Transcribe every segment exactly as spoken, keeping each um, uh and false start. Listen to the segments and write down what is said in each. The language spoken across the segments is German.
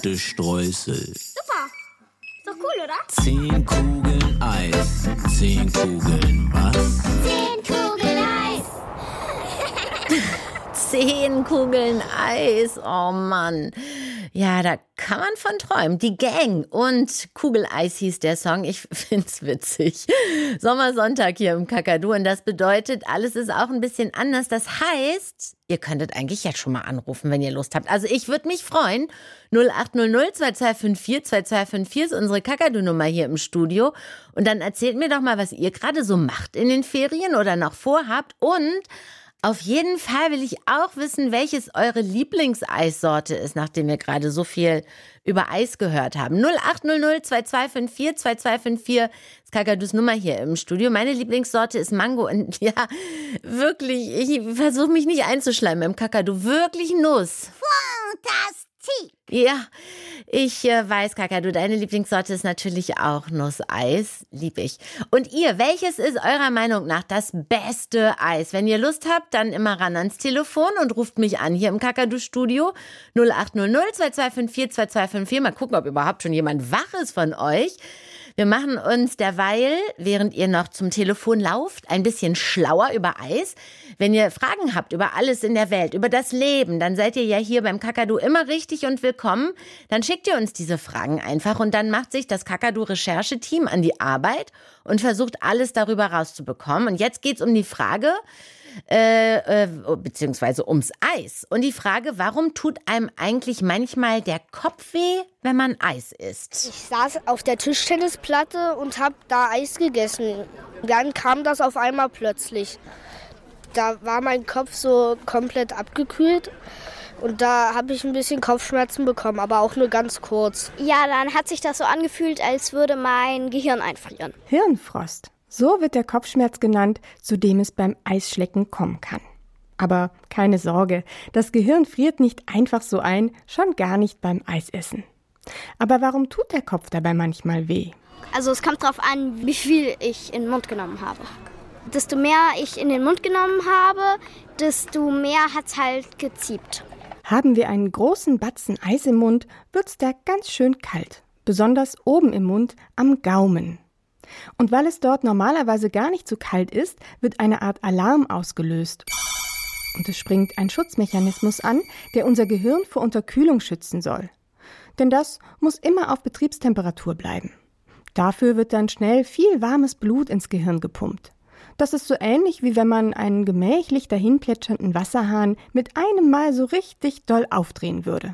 bunte Streusel. Super. Ist doch cool, oder? Zehn Kugeln Eis. Zehn Kugeln was? Zehn Kugeln Eis. Zehn Kugeln Eis, oh Mann. Ja, da kann man von träumen. Die Gang und Kugeleis hieß der Song. Ich find's witzig. Sommersonntag hier im Kakadu und das bedeutet, alles ist auch ein bisschen anders. Das heißt, ihr könntet eigentlich jetzt schon mal anrufen, wenn ihr Lust habt. Also ich würde mich freuen. null acht null null zwei zwei fünf vier zwei zwei fünf vier ist unsere Kakadu-Nummer hier im Studio. Und dann erzählt mir doch mal, was ihr gerade so macht in den Ferien oder noch vorhabt. Und auf jeden Fall will ich auch wissen, welches eure Lieblingseissorte ist, nachdem wir gerade so viel über Eis gehört haben. null acht null null zwei zwei fünf vier zwei zwei fünf vier ist Kakadus Nummer hier im Studio. Meine Lieblingssorte ist Mango und ja, wirklich, ich versuche mich nicht einzuschleimen im Kakadu. Wirklich Nuss. Fantastik. Ja, ich äh, weiß, Kakadu, deine Lieblingssorte ist natürlich auch Nusseis. Lieb ich. Und ihr, welches ist eurer Meinung nach das beste Eis? Wenn ihr Lust habt, dann immer ran ans Telefon und ruft mich an hier im Kakadu-Studio. null acht null null zwei zwei fünf vier zwei zwei fünf vier. Mal gucken, ob überhaupt schon jemand wach ist von euch. Wir machen uns derweil, während ihr noch zum Telefon lauft, ein bisschen schlauer über Eis. Wenn ihr Fragen habt über alles in der Welt, über das Leben, dann seid ihr ja hier beim Kakadu immer richtig und willkommen. Dann schickt ihr uns diese Fragen einfach und dann macht sich das Kakadu-Rechercheteam an die Arbeit und versucht alles darüber rauszubekommen. Und jetzt geht's um die Frage, Äh, äh, beziehungsweise ums Eis. Und die Frage, warum tut einem eigentlich manchmal der Kopf weh, wenn man Eis isst? Ich saß auf der Tischtennisplatte und habe da Eis gegessen. Dann kam das auf einmal plötzlich. Da war mein Kopf so komplett abgekühlt und da habe ich ein bisschen Kopfschmerzen bekommen, aber auch nur ganz kurz. Ja, dann hat sich das so angefühlt, als würde mein Gehirn einfrieren. Hirnfrost. So wird der Kopfschmerz genannt, zu dem es beim Eisschlecken kommen kann. Aber keine Sorge, das Gehirn friert nicht einfach so ein, schon gar nicht beim Eisessen. Aber warum tut der Kopf dabei manchmal weh? Also es kommt darauf an, wie viel ich in den Mund genommen habe. Desto mehr ich in den Mund genommen habe, desto mehr hat es halt geziebt. Haben wir einen großen Batzen Eis im Mund, wird's da ganz schön kalt. Besonders oben im Mund, am Gaumen. Und weil es dort normalerweise gar nicht so kalt ist, wird eine Art Alarm ausgelöst. Und es springt ein Schutzmechanismus an, der unser Gehirn vor Unterkühlung schützen soll. Denn das muss immer auf Betriebstemperatur bleiben. Dafür wird dann schnell viel warmes Blut ins Gehirn gepumpt. Das ist so ähnlich, wie wenn man einen gemächlich dahinplätschernden Wasserhahn mit einem Mal so richtig doll aufdrehen würde.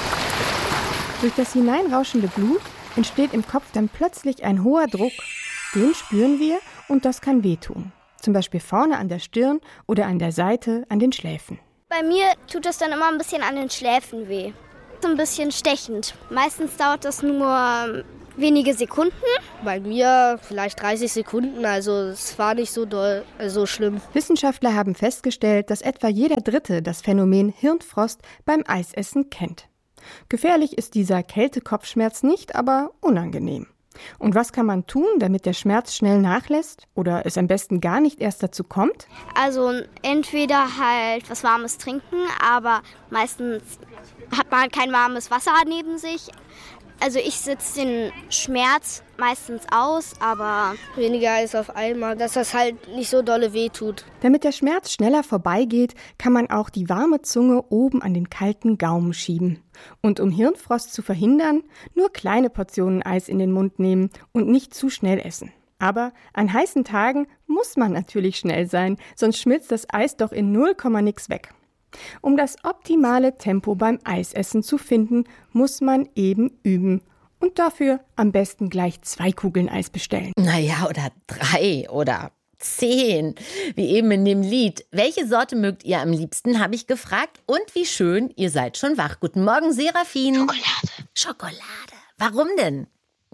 Durch das hineinrauschende Blut entsteht im Kopf dann plötzlich ein hoher Druck. Den spüren wir und das kann wehtun. Zum Beispiel vorne an der Stirn oder an der Seite an den Schläfen. Bei mir tut es dann immer ein bisschen an den Schläfen weh. So ein bisschen stechend. Meistens dauert das nur wenige Sekunden. Bei mir vielleicht dreißig Sekunden, also es war nicht so doll, also schlimm. Wissenschaftler haben festgestellt, dass etwa jeder Dritte das Phänomen Hirnfrost beim Eisessen kennt. Gefährlich ist dieser Kältekopfschmerz nicht, aber unangenehm. Und was kann man tun, damit der Schmerz schnell nachlässt oder es am besten gar nicht erst dazu kommt? Also entweder halt was Warmes trinken, aber meistens hat man halt kein warmes Wasser neben sich. Also ich sitze den Schmerz meistens aus, aber weniger Eis auf einmal, dass das halt nicht so dolle weh tut. Damit der Schmerz schneller vorbeigeht, kann man auch die warme Zunge oben an den kalten Gaumen schieben. Und um Hirnfrost zu verhindern, nur kleine Portionen Eis in den Mund nehmen und nicht zu schnell essen. Aber an heißen Tagen muss man natürlich schnell sein, sonst schmilzt das Eis doch in null Komma nix weg. Um das optimale Tempo beim Eisessen zu finden, muss man eben üben. Und dafür am besten gleich zwei Kugeln Eis bestellen. Naja, oder drei oder zehn, wie eben in dem Lied. Welche Sorte mögt ihr am liebsten, habe ich gefragt. Und wie schön, ihr seid schon wach. Guten Morgen, Serafin. Schokolade. Schokolade. Warum denn?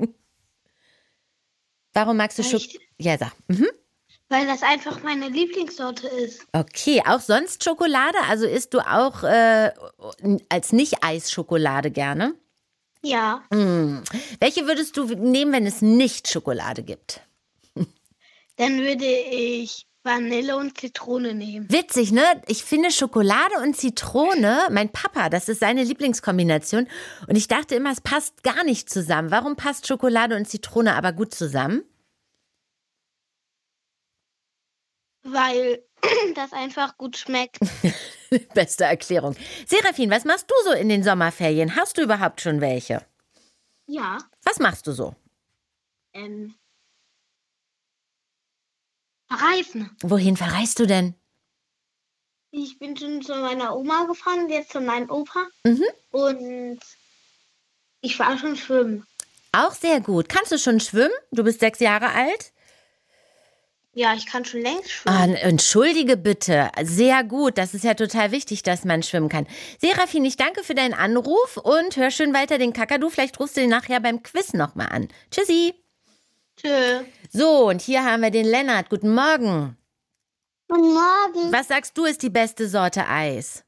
Warum magst du Schokolade? Ja, sag. Mhm. Weil das einfach meine Lieblingssorte ist. Okay, auch sonst Schokolade? Also isst du auch äh, als Nicht-Eis-Schokolade gerne? Ja. Hm. Welche würdest du nehmen, wenn es nicht Schokolade gibt? Dann würde ich Vanille und Zitrone nehmen. Witzig, ne? Ich finde Schokolade und Zitrone, mein Papa, das ist seine Lieblingskombination. Und ich dachte immer, es passt gar nicht zusammen. Warum passt Schokolade und Zitrone aber gut zusammen? Weil das einfach gut schmeckt. Beste Erklärung. Serafin, was machst du so in den Sommerferien? Hast du überhaupt schon welche? Ja. Was machst du so? Ähm. Verreisen. Wohin verreist du denn? Ich bin schon zu meiner Oma gefahren, jetzt zu meinem Opa. Mhm. Und ich war schon schwimmen. Auch sehr gut. Kannst du schon schwimmen? Du bist sechs Jahre alt? Ja, ich kann schon längst Ah, schwimmen. entschuldige bitte. Sehr gut. Das ist ja total wichtig, dass man schwimmen kann. Serafin, ich danke für deinen Anruf und hör schön weiter den Kakadu. Vielleicht rufst du ihn nachher beim Quiz nochmal an. Tschüssi. Tschö. So, und hier haben wir den Lennart. Guten Morgen. Guten Morgen. Was sagst du, ist die beste Sorte Eis?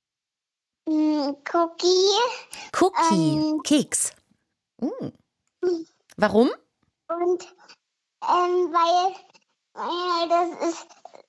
Mm, Cookie. Cookie, Ähm. Keks. Mm. Warum? Und ähm, weil, weil das ist,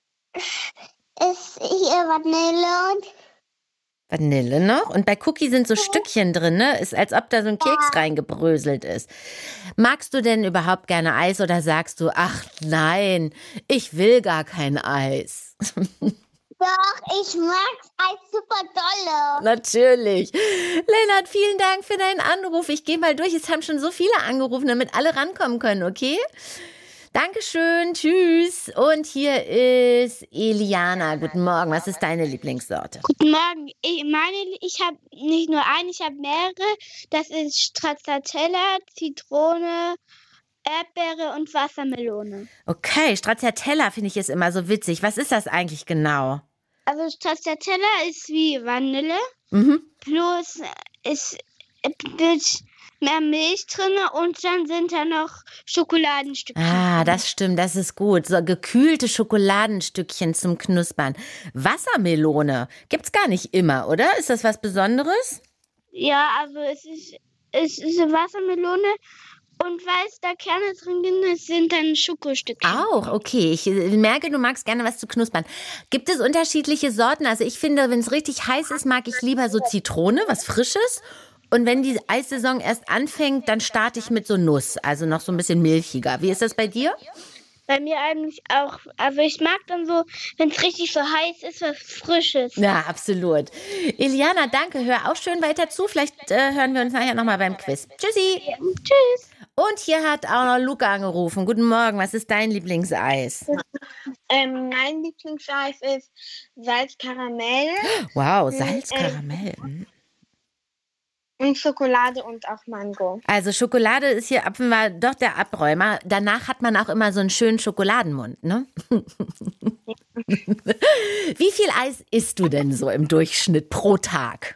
ist hier Vanille und Vanille noch. Und bei Cookie sind so Stückchen drin, ne? Ist, als ob da so ein Keks reingebröselt ist. Magst du denn überhaupt gerne Eis oder sagst du, ach nein, ich will gar kein Eis? doch, ich mag's Eis super dolle. Natürlich. Lennart, vielen Dank für deinen Anruf. Ich gehe mal durch. Es haben schon so viele angerufen, damit alle rankommen können, okay? Dankeschön, tschüss. Und hier ist Eliana. Guten Morgen. Was ist deine Lieblingssorte? Guten Morgen. Ich meine, ich habe nicht nur eine, ich habe mehrere. Das ist Stracciatella, Zitrone, Erdbeere und Wassermelone. Okay, Stracciatella finde ich ist immer so witzig. Was ist das eigentlich genau? Also Stracciatella ist wie Vanille, Mhm. bloß ist wird mehr Milch drin und dann sind da noch Schokoladenstückchen. Ah, das stimmt, das ist gut. So gekühlte Schokoladenstückchen zum Knuspern. Wassermelone gibt's gar nicht immer, oder? Ist das was Besonderes? Ja, also es ist, es ist eine Wassermelone und weil es da Kerne drin sind, sind dann Schokostückchen. Auch, okay. Ich äh, merke, du magst gerne was zu knuspern. Gibt es unterschiedliche Sorten? Also ich finde, wenn es richtig heiß ist, mag ich lieber so Zitrone, was Frisches. Und wenn die Eissaison erst anfängt, dann starte ich mit so Nuss, also noch so ein bisschen milchiger. Wie ist das bei dir? Bei mir eigentlich auch. Also ich mag dann so, wenn es richtig so heiß ist, was Frisches. Ja, absolut. Eliana, danke. Hör auch schön weiter zu. Vielleicht äh, hören wir uns nachher nochmal beim Quiz. Tschüssi. Tschüss. Und hier hat auch noch Luca angerufen. Guten Morgen. Was ist dein Lieblingseis? Ähm, mein Lieblingseis ist Salzkaramell Wow, Salzkaramell. Mhm. und Schokolade und auch Mango. Also Schokolade ist hier offenbar doch der Abräumer. Danach hat man auch immer so einen schönen Schokoladenmund, ne? Wie viel Eis isst du denn so im Durchschnitt pro Tag?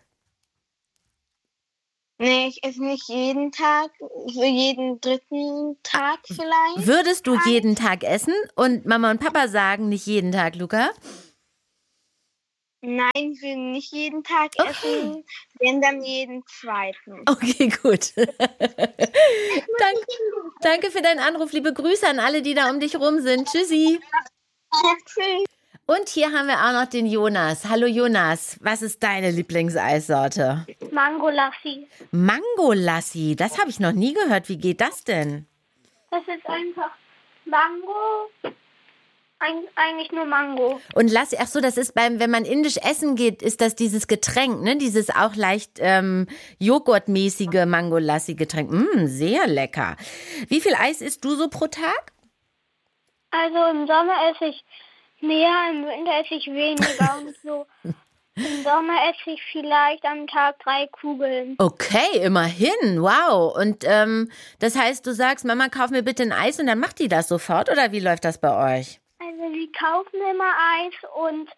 Nee, ich esse nicht jeden Tag, so jeden dritten Tag vielleicht. Würdest du jeden Tag essen? Und Mama und Papa sagen nicht jeden Tag, Luca? Nein, ich will nicht jeden Tag essen, wenn dann jeden zweiten. Okay, gut. Dank, danke für deinen Anruf. Liebe Grüße an alle, die da um dich rum sind. Tschüssi. Tschüss. Und hier haben wir auch noch den Jonas. Hallo Jonas, was ist deine Lieblingseissorte? Mango Lassi. Mango-Lassi, das habe ich noch nie gehört. Wie geht das denn? Das ist einfach Mango. Eig- eigentlich nur Mango. Und Lassi, ach so, das ist beim, wenn man indisch essen geht, ist das dieses Getränk, ne? Dieses auch leicht ähm, joghurtmäßige Mango-Lassi-Getränk. Mm, sehr lecker. Wie viel Eis isst du so pro Tag? Also im Sommer esse ich mehr, im Winter esse ich weniger und so. Im Sommer esse ich vielleicht am Tag drei Kugeln. Okay, immerhin. Wow. Und ähm, das heißt, du sagst, Mama, kauf mir bitte ein Eis und dann macht die das sofort? Oder wie läuft das bei euch? Also wir kaufen immer Eis und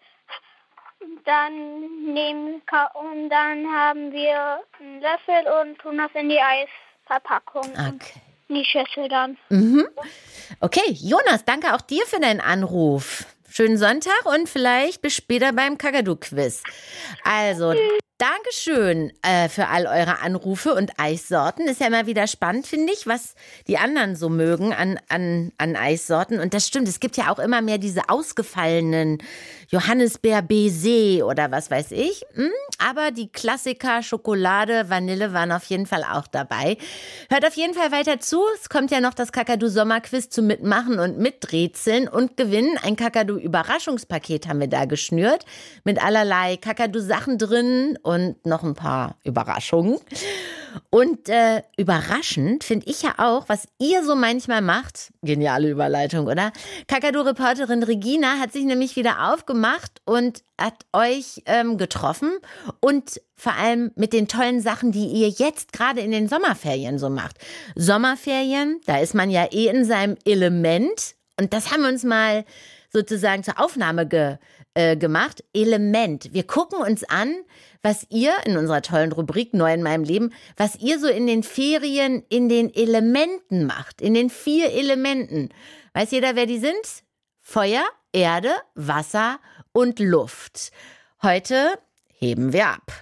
dann nehmen und dann haben wir einen Löffel und tun das in die Eisverpackung und Okay. in die Schüssel dann. Mhm. Okay, Jonas, danke auch dir für deinen Anruf. Schönen Sonntag und vielleicht bis später beim Kakadu-Quiz. Also, Dankeschön äh, für all eure Anrufe und Eissorten. Ist ja immer wieder spannend, finde ich, was die anderen so mögen an, an, an Eissorten. Und das stimmt, es gibt ja auch immer mehr diese ausgefallenen Johannisbeer-Baiser oder was weiß ich. Hm? Aber die Klassiker Schokolade, Vanille waren auf jeden Fall auch dabei. Hört auf jeden Fall weiter zu. Es kommt ja noch das Kakadu-Sommerquiz zum Mitmachen und Miträtseln und Gewinnen. Ein Kakadu-Überraschungspaket haben wir da geschnürt mit allerlei Kakadu-Sachen drin und noch ein paar Überraschungen. Und äh, überraschend finde ich ja auch, was ihr so manchmal macht. Geniale Überleitung, oder? Kakadu-Reporterin Regina hat sich nämlich wieder aufgemacht und hat euch ähm, getroffen und vor allem mit den tollen Sachen, die ihr jetzt gerade in den Sommerferien so macht. Sommerferien, da ist man ja eh in seinem Element und das haben wir uns mal sozusagen zur Aufnahme ge, äh, gemacht. Element. Wir gucken uns an, was ihr in unserer tollen Rubrik Neu in meinem Leben, was ihr so in den Ferien in den Elementen macht, in den vier Elementen. Weiß jeder, wer die sind? Feuer, Erde, Wasser und Luft. Heute heben wir ab.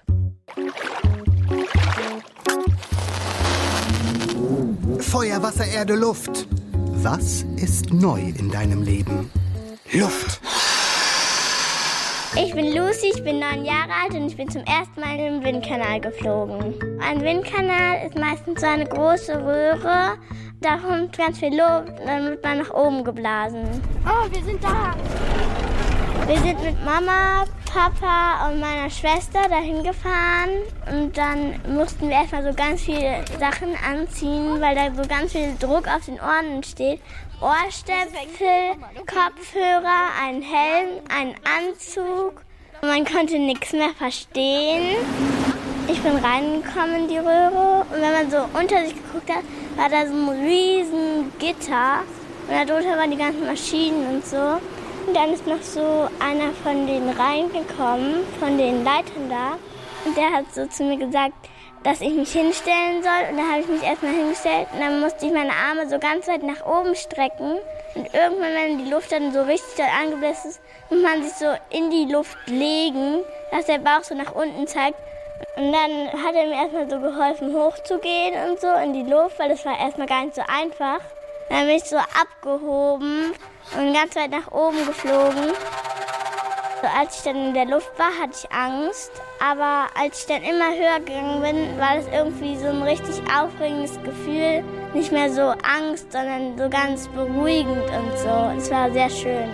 Feuer, Wasser, Erde, Luft. Was ist neu in deinem Leben? Luft. Ich bin Lucy, ich bin neun Jahre alt und ich bin zum ersten Mal im Windkanal geflogen. Ein Windkanal ist meistens so eine große Röhre. Da kommt ganz viel Luft und dann wird man nach oben geblasen. Oh, wir sind da! Wir sind mit Mama, Papa und meiner Schwester dahin gefahren und dann mussten wir erstmal so ganz viele Sachen anziehen, weil da so ganz viel Druck auf den Ohren entsteht. Ohrstöpsel, Kopfhörer, einen Helm, einen Anzug. Man konnte nichts mehr verstehen. Ich bin reingekommen in die Röhre und wenn man so unter sich geguckt hat, war da so ein riesen Gitter und darunter waren die ganzen Maschinen und so. Und dann ist noch so einer von denen reingekommen, von den Leitern da. Und der hat so zu mir gesagt, dass ich mich hinstellen soll. Und dann habe ich mich erstmal hingestellt und dann musste ich meine Arme so ganz weit nach oben strecken. Und irgendwann, wenn die Luft dann so richtig doll angebläst ist, muss man sich so in die Luft legen, dass der Bauch so nach unten zeigt. Und dann hat er mir erstmal so geholfen, hochzugehen und so in die Luft, weil das war erstmal gar nicht so einfach. Dann bin ich so abgehoben und ganz weit nach oben geflogen. So, als ich dann in der Luft war, hatte ich Angst. Aber als ich dann immer höher gegangen bin, war das irgendwie so ein richtig aufregendes Gefühl. Nicht mehr so Angst, sondern so ganz beruhigend und so. Es war sehr schön.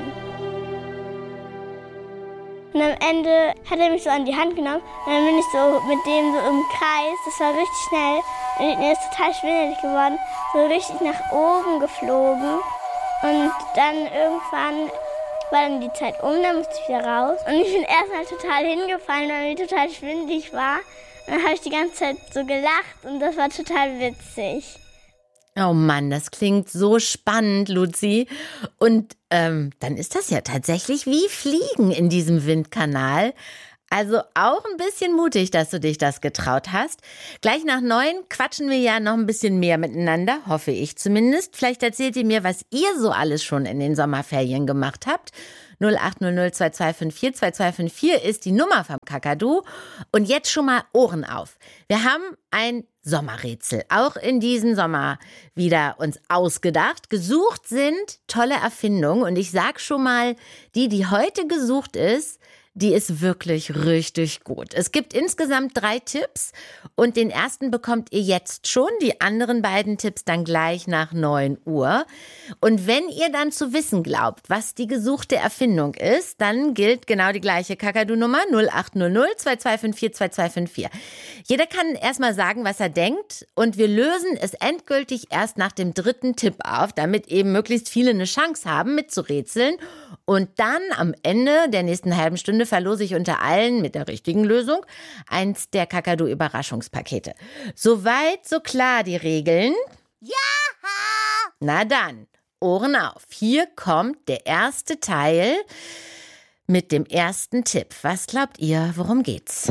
Und am Ende hat er mich so an die Hand genommen. Und dann bin ich so mit dem so im Kreis. Das war richtig schnell. Und mir ist total schwindelig geworden. So richtig nach oben geflogen. Und dann irgendwann war dann die Zeit um, dann musste ich wieder raus. Und ich bin erstmal total hingefallen, weil mir total schwindelig war. Und dann habe ich die ganze Zeit so gelacht und das war total witzig. Oh Mann, das klingt so spannend, Luzi. Und ähm, dann ist das ja tatsächlich wie Fliegen in diesem Windkanal. Also auch ein bisschen mutig, dass du dich das getraut hast. Gleich nach neun quatschen wir ja noch ein bisschen mehr miteinander, hoffe ich zumindest. Vielleicht erzählt ihr mir, was ihr so alles schon in den Sommerferien gemacht habt. null acht null null zwei zwei fünf vier zwei zwei fünf vier ist die Nummer vom Kakadu. Und jetzt schon mal Ohren auf. Wir haben ein Sommerrätsel, auch in diesem Sommer wieder uns ausgedacht. Gesucht sind tolle Erfindungen. Und ich sag schon mal, die, die heute gesucht ist, die ist wirklich richtig gut. Es gibt insgesamt drei Tipps und den ersten bekommt ihr jetzt schon, die anderen beiden Tipps dann gleich nach neun Uhr. Und wenn ihr dann zu wissen glaubt, was die gesuchte Erfindung ist, dann gilt genau die gleiche Kakadu-Nummer null acht null null zwei zwei fünf vier zwei zwei fünf vier. Jeder kann erstmal sagen, was er denkt und wir lösen es endgültig erst nach dem dritten Tipp auf, damit eben möglichst viele eine Chance haben mitzurätseln. Und dann am Ende der nächsten halben Stunde verlose ich unter allen mit der richtigen Lösung eins der Kakadu-Überraschungspakete. Soweit, so klar die Regeln? Ja! Na dann, Ohren auf. Hier kommt der erste Teil mit dem ersten Tipp. Was glaubt ihr, worum geht's?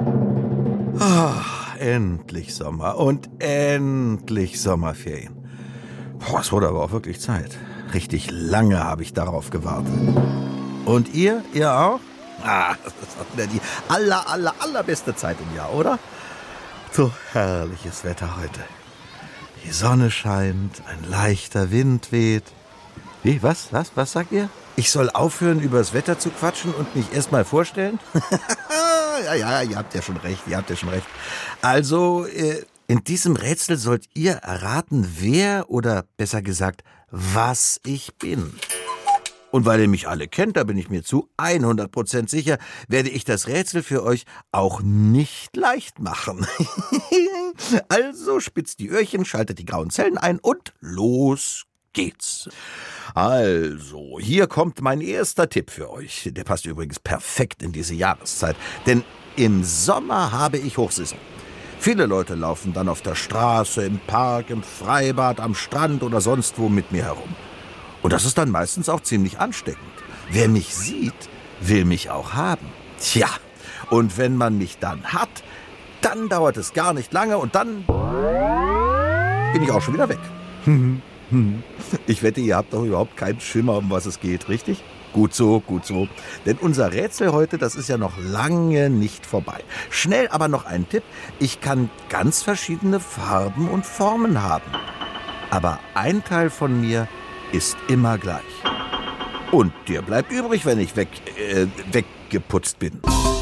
Oh, endlich Sommer und endlich Sommerferien. Boah, es wurde aber auch wirklich Zeit. Richtig lange habe ich darauf gewartet. Und ihr? Ihr auch? Ah, das ist auch wieder die aller, aller, allerbeste Zeit im Jahr, oder? So herrliches Wetter heute. Die Sonne scheint, ein leichter Wind weht. Wie, was, was, was sagt ihr? Ich soll aufhören, über das Wetter zu quatschen und mich erst mal vorstellen? ja, ja, ihr habt ja schon recht, ihr habt ja schon recht. Also, äh, in diesem Rätsel sollt ihr erraten, wer oder besser gesagt, was ich bin. Und weil ihr mich alle kennt, da bin ich mir zu hundert Prozent sicher, werde ich das Rätsel für euch auch nicht leicht machen. Also spitzt die Öhrchen, schaltet die grauen Zellen ein und los geht's. Also, hier kommt mein erster Tipp für euch. Der passt übrigens perfekt in diese Jahreszeit, denn im Sommer habe ich Hochsaison. Viele Leute laufen dann auf der Straße, im Park, im Freibad, am Strand oder sonst wo mit mir herum. Und das ist dann meistens auch ziemlich ansteckend. Wer mich sieht, will mich auch haben. Tja, und wenn man mich dann hat, dann dauert es gar nicht lange und dann bin ich auch schon wieder weg. Ich wette, ihr habt doch überhaupt keinen Schimmer, um was es geht, richtig? Gut so, gut so. Denn unser Rätsel heute, das ist ja noch lange nicht vorbei. Schnell aber noch ein Tipp. Ich kann ganz verschiedene Farben und Formen haben. Aber ein Teil von mir ist immer gleich. Und der bleibt übrig, wenn ich weg, äh, weggeputzt bin.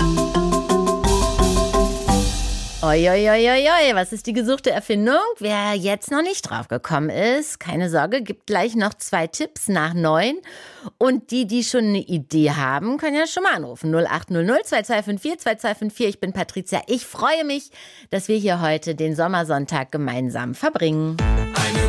Oi, oi, oi, oi, oi, was ist die gesuchte Erfindung? Wer jetzt noch nicht drauf gekommen ist, keine Sorge, gibt gleich noch zwei Tipps nach neun. Und die, die schon eine Idee haben, können ja schon mal anrufen. null acht null null zwei zwei fünf vier zwei zwei fünf vier. Ich bin Patricia. Ich freue mich, dass wir hier heute den Sommersonntag gemeinsam verbringen.